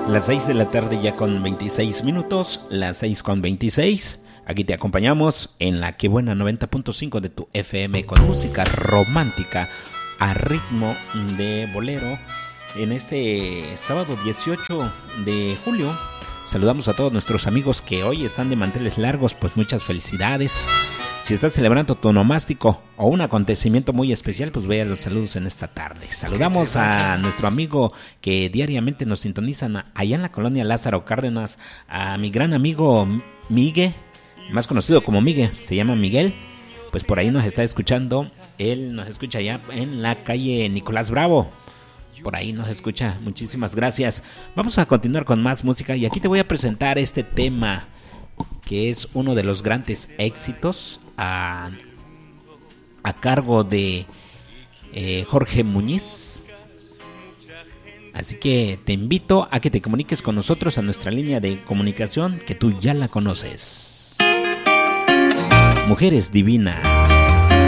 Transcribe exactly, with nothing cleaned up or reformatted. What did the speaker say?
Las seis de la tarde ya con veintiséis minutos, las seis con veintiséis. Aquí te acompañamos en la que buena noventa punto cinco de tu F M con música romántica a ritmo de bolero. En este sábado dieciocho de julio saludamos a todos nuestros amigos que hoy están de manteles largos, pues muchas felicidades. Si estás celebrando tu onomástico o un acontecimiento muy especial, pues vea los saludos en esta tarde. Saludamos a nuestro amigo que diariamente nos sintonizan allá en la colonia Lázaro Cárdenas, a mi gran amigo Miguel, más conocido como Miguel, se llama Miguel, pues por ahí nos está escuchando. Él nos escucha allá en la calle Nicolás Bravo. Por ahí nos escucha, muchísimas gracias. Vamos a continuar con más música y aquí te voy a presentar este tema que es uno de los grandes éxitos a, a cargo de eh, Jorge Muñiz. Así que te invito a que te comuniques con nosotros a nuestra línea de comunicación que tú ya la conoces. Mujeres Divinas.